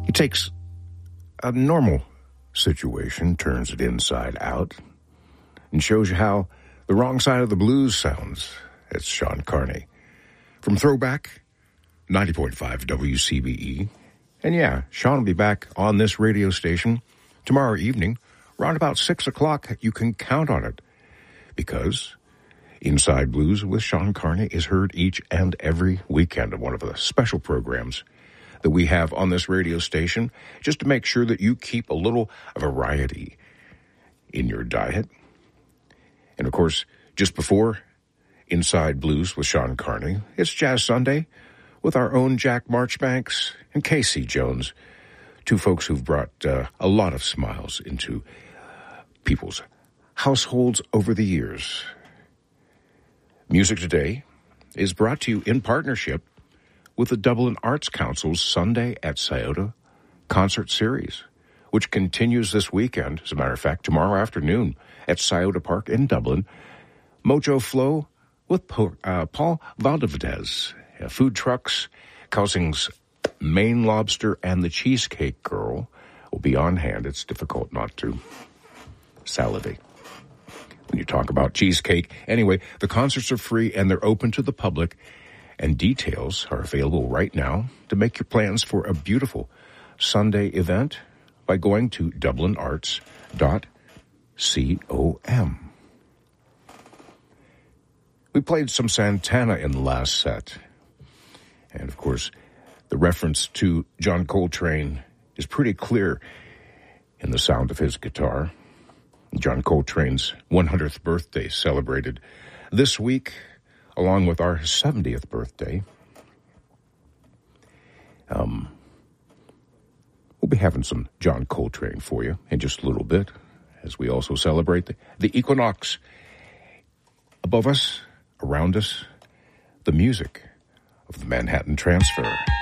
He takes a normal situation, turns it inside out, and shows you how the wrong side of the blues sounds. It's Sean Carney. From Throwback, 90.5 WCBE. And yeah, Sean will be back on this radio station tomorrow evening, around about 6 o'clock. You can count on it, because Inside Blues with Sean Carney is heard each and every weekend of one of the special programs that we have on this radio station, just to make sure that you keep a little variety in your diet. And of course, just before Inside Blues with Sean Carney, it's Jazz Sunday with our own Jack Marchbanks and Casey Jones, two folks who've brought a lot of smiles into people's households over the years. Music Today is brought to you in partnership with the Dublin Arts Council's Sunday at Scioto concert series, which continues this weekend. As a matter of fact, tomorrow afternoon at Scioto Park in Dublin, Mojo Flow with Paul Valdez, food trucks, Cousins Maine Lobster, and the Cheesecake Girl will be on hand. It's difficult not to salivate when you talk about cheesecake. Anyway, the concerts are free and they're open to the public, and details are available right now to make your plans for a beautiful Sunday event by going to dublinarts.com. We played some Santana in the last set. And, of course, the reference to John Coltrane is pretty clear in the sound of his guitar. John Coltrane's 100th birthday celebrated this week, along with our 70th birthday. We'll be having some John Coltrane for you in just a little bit, as we also celebrate the equinox. Above us, around us, the music of the Manhattan Transfer.